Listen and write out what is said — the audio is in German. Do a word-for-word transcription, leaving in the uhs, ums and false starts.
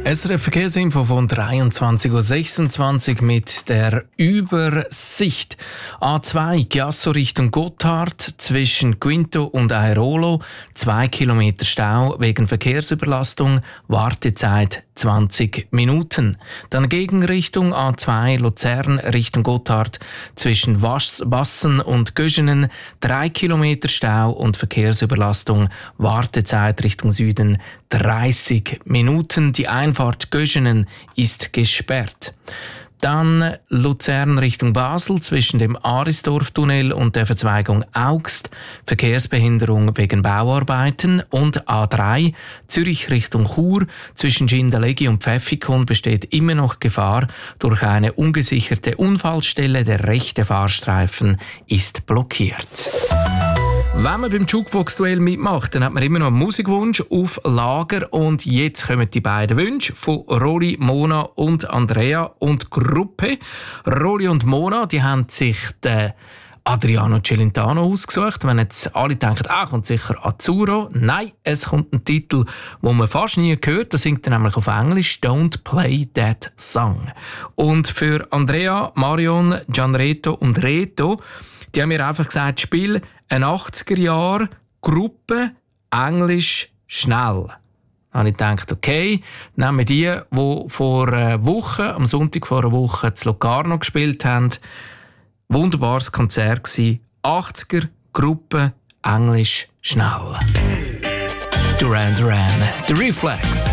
S R F Verkehrsinfo von dreiundzwanzig Uhr sechsundzwanzig mit der Übersicht. A zwei Chiasso Richtung Gotthard zwischen Quinto und Airolo. Zwei Kilometer Stau wegen Verkehrsüberlastung. Wartezeit zwanzig Minuten. Dann Gegenrichtung A zwei Luzern Richtung Gotthard zwischen Wassen und Göschenen. Drei Kilometer Stau und Verkehrsüberlastung. Wartezeit Richtung Süden dreißig Minuten. Die Einfahrt Göschenen ist gesperrt. Dann Luzern Richtung Basel zwischen dem Arisdorf-Tunnel und der Verzweigung Augst. Verkehrsbehinderung wegen Bauarbeiten. Und A drei Zürich Richtung Chur zwischen Schindellegi und Pfäffikon besteht immer noch Gefahr durch eine ungesicherte Unfallstelle. Der rechte Fahrstreifen ist blockiert. Wenn man beim Jukebox-Duell mitmacht, dann hat man immer noch einen Musikwunsch auf Lager. Und jetzt kommen die beiden Wünsche von Roli, Mona und Andrea und Gruppe. Roli und Mona, die haben sich den Adriano Celentano ausgesucht. Wenn jetzt alle denken, ah, kommt sicher Azzurro. Nein, es kommt ein Titel, den man fast nie gehört. Das singt er nämlich auf Englisch. Don't play that song. Und für Andrea, Marion, Gianreto und Reto, die haben mir einfach gesagt, spiel eine achtziger-Jahr-Gruppe, Englisch, schnell. Dann habe ich gedacht, okay, nehmen wir die, die vor einer Woche, am Sonntag vor einer Woche, in Locarno gespielt haben. Wunderbares Konzert gsi. achtziger-Gruppe, Englisch, schnell. Duran Duran, The Reflex.